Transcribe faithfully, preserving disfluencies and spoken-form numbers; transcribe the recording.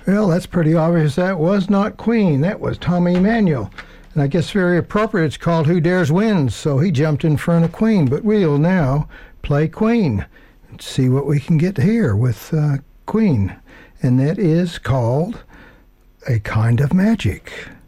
Well, that's pretty obvious. That was not Queen. That was Tommy Emmanuel. And I guess very appropriate. It's called Who Dares Wins. So he jumped in front of Queen. But we'll now play Queen and see what we can get here with uh, Queen. And that is called A Kind of Magic.